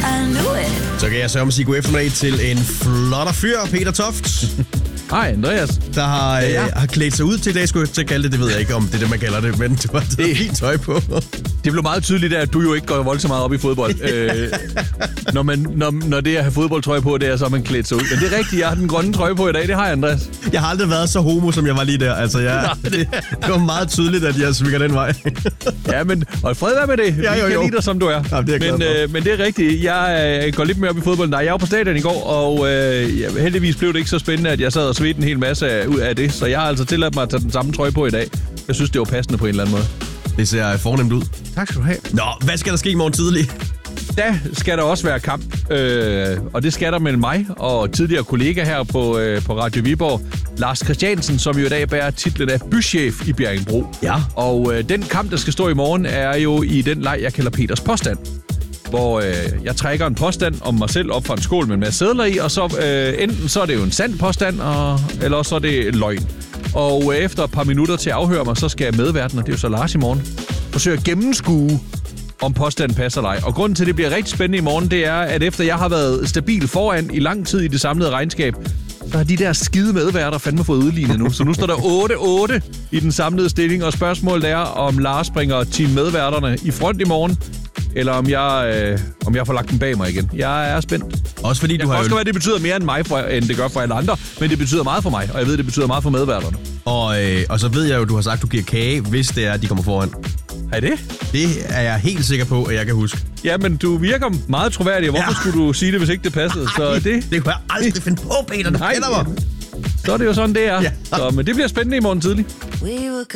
Så kan jeg sørge sige god eftermiddag til en flotter fyr, Peter Toft. Hej, Andreas. Der har klædt sig ud til i dag, skulle jeg til at kalde det. Det ved jeg ikke, om det er det, man kalder det, men det var fint tøj på. Det blev meget tydeligt, at du jo ikke går voldsomt meget op i fodbold. Når det at have fodboldtrøje på, det er så, man klædt sig ud. Men det er rigtigt, jeg har den grønne trøje på i dag. Det har jeg, Andreas. Jeg har aldrig været så homo, som jeg var lige der. Altså, det var meget tydeligt, at jeg svinger den vej. Ja, men og fred være med det. Ja, Vi kan lide dig, som du er. Ja, det er men det er rigtigt. Jeg går lidt mere op i fodbold. Nej, jeg var på stadion i går, og heldigvis blev det ikke så spændende, at jeg sad og svedte en hel masse ud af det. Så jeg har altså tilladt mig at tage den samme trøje på i dag. Jeg synes, det var passende på en eller anden måde. Det ser fornemt ud. Tak skal du have. Nå, hvad skal der ske i morgen tidlig? Da skal der også være kamp, og det skal der mellem mig og tidligere kollega her på Radio Viborg, Lars Christiansen, som jo i dag bærer titlen af bychef i Bjerringbro. Ja. Og den kamp, der skal stå i morgen, er jo i den leg, jeg kalder Peters påstand. Hvor jeg trækker en påstand om mig selv op fra en skål med en masse sedler i, og så enten så er det jo en sand påstand, eller så er det løgn. Og efter et par minutter til at afhøre mig, så skal jeg medværten, og det er jo så Lars i morgen, forsøge at gennemskue, om påstanden passer dig. Og grunden til, at det bliver rigtig spændende i morgen, det er, at efter jeg har været stabil foran i lang tid i det samlede regnskab, så har de der skide medværter fandme fået udlignet nu. Så nu står der 8-8 i den samlede stilling, og spørgsmålet er, om Lars bringer team medværterne i front i morgen, eller om jeg får lagt dem bag mig igen. Jeg er spændt. Også fordi du har også det betyder mere end mig, end det gør for alle andre, men det betyder meget for mig, og jeg ved, det betyder meget for medværterne. Og så ved jeg jo, du har sagt, du giver kage, hvis det er, at de kommer foran. Er det? Det er jeg helt sikker på, at jeg kan huske. Ja, men du virker meget troværdig. Hvorfor skulle du sige det, hvis ikke det passede? Så det kunne jeg aldrig finde på, Peter. Du kender mig. Så er det jo sådan, det er. Ja. Men det bliver spændende i morgen tidlig.